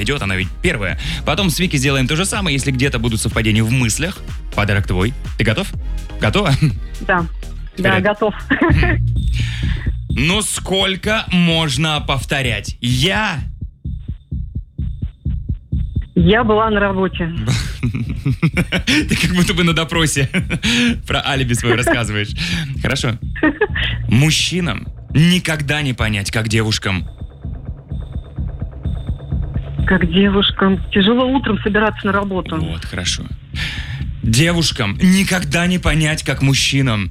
найдет, она ведь первая. Потом с Вики сделаем то же самое, если где-то будут совпадения в мыслях. Подарок твой. Ты готов? Готова? Да. Да, готов. Ну, сколько можно повторять? Я была на работе. Ты как будто бы на допросе про алиби свое рассказываешь. Хорошо. Мужчинам никогда не понять, как девушкам. Как девушкам. Тяжело утром собираться на работу. Вот, хорошо. Девушкам никогда не понять, как мужчинам.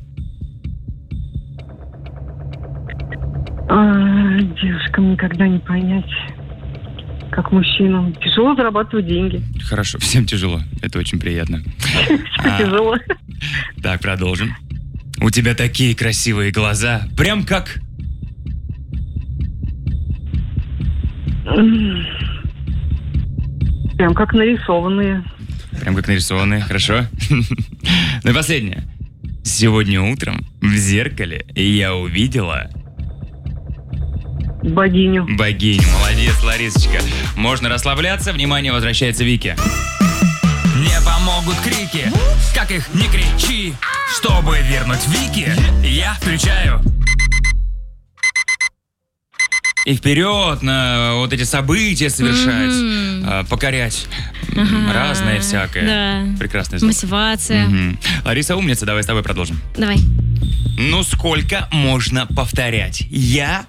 Девушкам никогда не понять, как мужчинам. Тяжело зарабатывать деньги. Хорошо, всем тяжело. Это очень приятно. Тяжело. Так, продолжим. У тебя такие красивые глаза. Прям как... Прям как нарисованные. Прям как нарисованные, хорошо. Ну и последнее. Сегодня утром в зеркале я увидела... Богиню. Богиню. Молодец, Ларисочка. Можно расслабляться. Внимание, возвращается Вики. Не помогут крики, как их не кричи. Чтобы вернуть Вики, я включаю. И вперед на вот эти события совершать, покорять. Разное всякое. Да. Прекрасный звук. Мотивация. Лариса умница, давай с тобой продолжим. Давай. Ну, сколько можно повторять? Я...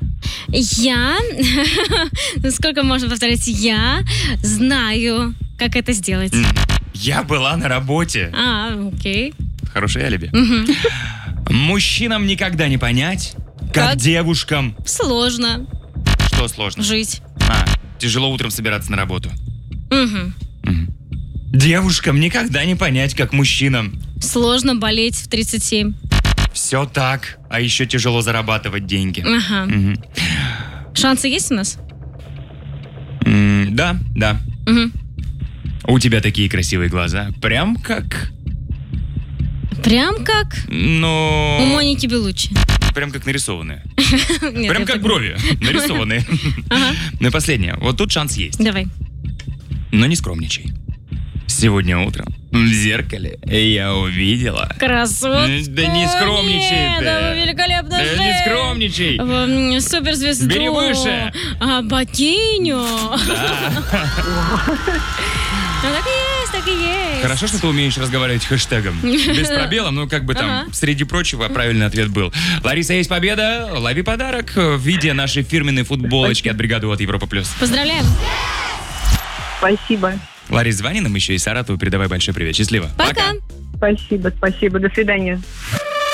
Ну, сколько можно повторять? Я знаю, как это сделать. Я была на работе. Окей. Хорошее алиби. Мужчинам никогда не понять, как девушкам... Сложно. Что сложно? Жить. Тяжело утром собираться на работу. Девушкам никогда не понять, как мужчинам. Сложно болеть в 37. Все так, а еще тяжело зарабатывать деньги. Шансы есть у нас? Да. У тебя такие красивые глаза. Прям как... Прям как? Ну... У Моники Белуччи. Прям как нарисованные. Нет, Прям как брови нарисованные. Ну и последнее. Вот тут шанс есть. Давай. Но не скромничай. Сегодня утром в зеркале я увидела... Красотку. Да не скромничай ты. Да, великолепно. Да не скромничай. Суперзвезду. Бери выше. Богиню. Да. Ну так и есть. Хорошо, что ты умеешь разговаривать хэштегом. Без пробела, ну как бы там, среди прочего, правильный ответ был. Лариса, есть победа. Лови подарок в виде нашей фирменной футболочки от бригады от Европа+. Поздравляем. Спасибо. Ларис, звони нам еще из Саратова, передавай большой привет. Счастливо. Пока. Спасибо. До свидания.